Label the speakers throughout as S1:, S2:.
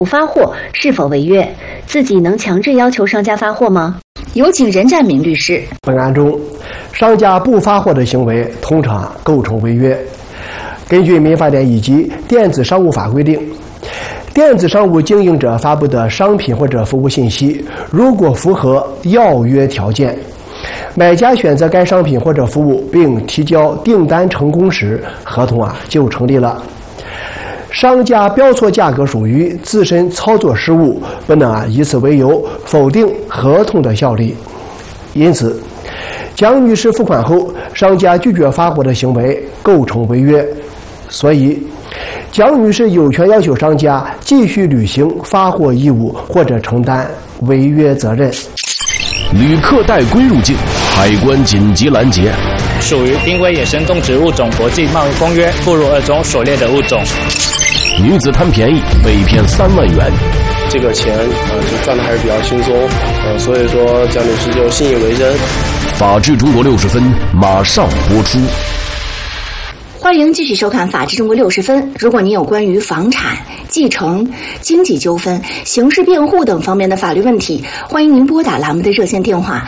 S1: 不发货是否违约？自己能强制要求商家发货吗？有请任占明律师。
S2: 本案中，商家不发货的行为通常构成违约。根据民法典以及电子商务法规定，电子商务经营者发布的商品或者服务信息，如果符合要约条件，买家选择该商品或者服务并提交订单成功时，合同就成立了。商家标错价格属于自身操作失误，不能以此为由否定合同的效力。因此，蒋女士付款后，商家拒绝发货的行为构成违约。所以，蒋女士有权要求商家继续履行发货义务或者承担违约责任。
S3: 旅客带龟入境，海关紧急拦截。
S4: 属于濒危野生动植物种国际贸易公约附录2中所列的物种。
S3: 女子贪便宜被骗3万元，
S5: 这个钱就赚的还是比较轻松，所以说蒋女士就信以为真。
S3: 法治中国60分马上播出。
S1: 欢迎继续收看《法治中国60分》。如果您有关于房产、继承、经济纠纷、刑事辩护等方面的法律问题，欢迎您拨打栏目的热线电话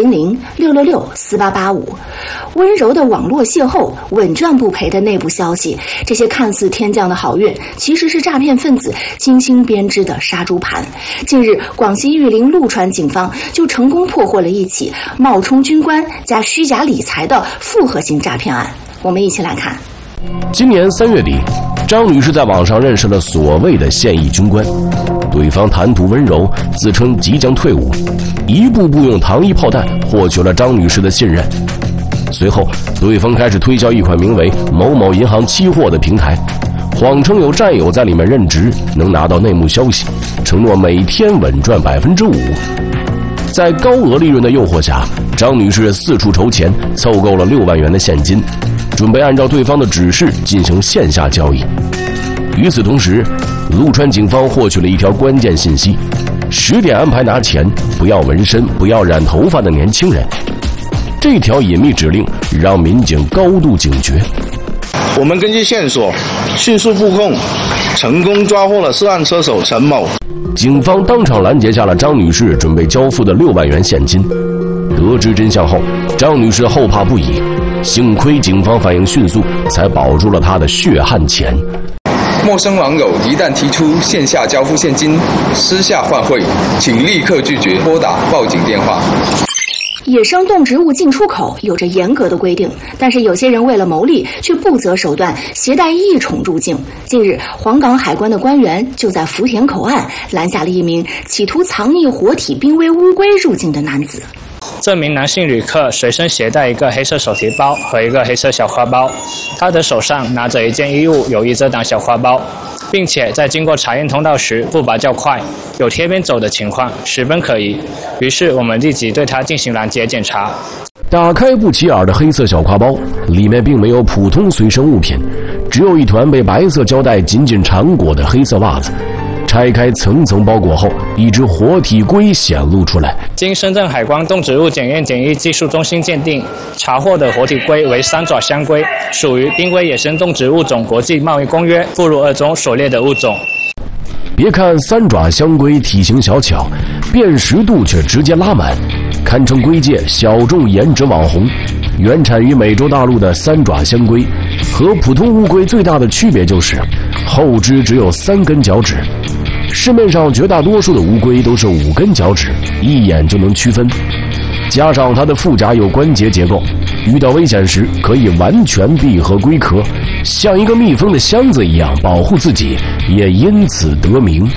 S1: 400-666-4885。温柔的网络邂逅，稳赚不赔的内部消息，这些看似天降的好运，其实是诈骗分子精心编织的杀猪盘。近日，广西玉林陆川警方就成功破获了一起冒充军官加虚假理财的复合型诈骗案。我们一起来看。
S3: 今年3月底，张女士在网上认识了所谓的现役军官，对方谈吐温柔，自称即将退伍，一步步用糖衣炮弹获取了张女士的信任。随后，对方开始推销一款名为某某银行期货的平台，谎称有战友在里面任职，能拿到内幕消息，承诺每天稳赚5%。在高额利润的诱惑下，张女士四处筹钱，凑够了6万元的现金，准备按照对方的指示进行线下交易。与此同时，陆川警方获取了一条关键信息：10点安排拿钱，不要纹身，不要染头发的年轻人。这条隐秘指令让民警高度警觉。
S6: 我们根据线索迅速布控，成功抓获了涉案车手陈某。
S3: 警方当场拦截下了张女士准备交付的6万元现金。得知真相后，张女士后怕不已，幸亏警方反应迅速，才保住了她的血汗钱。
S7: 陌生网友一旦提出线下交付现金、私下换汇，请立刻拒绝拨打报警电话。
S1: 野生动植物进出口有着严格的规定，但是有些人为了牟利，却不择手段携带异宠入境。近日，黄冈海关的官员就在福田口岸拦下了一名企图藏匿活体濒危乌龟入境的男子。
S4: 这名男性旅客随身携带一个黑色手提包和一个黑色小花包，他的手上拿着一件衣物，有意遮挡小花包，并且在经过查验通道时步伐较快，有贴边走的情况，十分可疑。于是我们立即对他进行拦截检查。
S3: 打开不起眼的黑色小挎包，里面并没有普通随身物品，只有一团被白色胶带紧紧缠裹的黑色袜子。拆开层层包裹后，一只活体龟显露出来。
S4: 经深圳海关动植物检验检疫技术中心鉴定，查获的活体龟为3爪香龟，属于濒危野生动植物种国际贸易公约附录2中所列的物种。
S3: 别看3爪香龟体型小巧，辨识度却直接拉满，堪称龟界小众颜值网红。原产于美洲大陆的3爪香龟和普通乌龟最大的区别就是后肢只有3根脚趾，市面上绝大多数的乌龟都是5根脚趾，一眼就能区分。加上它的腹甲有关节结构，遇到危险时可以完全闭合龟壳，像一个密封的箱子一样保护自己，也因此得名。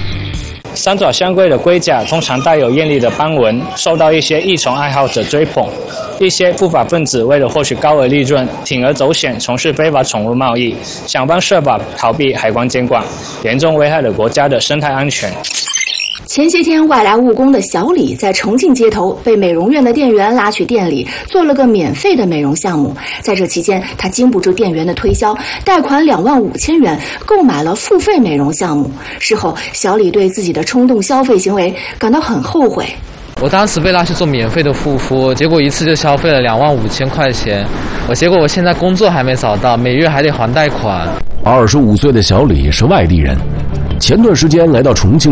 S4: 3爪香龟的龟甲通常带有艳丽的斑纹，受到一些异宠爱好者追捧。一些不法分子为了获取高额利润，铤而走险，从事非法宠物贸易，想方设法逃避海关监管，严重危害了国家的生态安全。
S1: 前些天，外来务工的小李在重庆街头被美容院的店员拉去店里做了个免费的美容项目。在这期间，他经不住店员的推销，贷款25000元购买了付费美容项目。事后，小李对自己的冲动消费行为感到很后悔。
S8: 我当时被拉去做免费的护肤，结果一次就消费了25000块钱。结果我现在工作还没找到，每月还得还贷款。
S3: 25岁的小李是外地人， 前段时间来到重庆